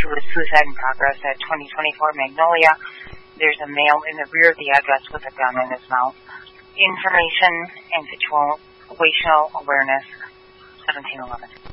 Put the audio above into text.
to a suicide in progress at 2024 Magnolia. There's a male in the rear of the address with a gun in his mouth. Information and situational awareness, 1711.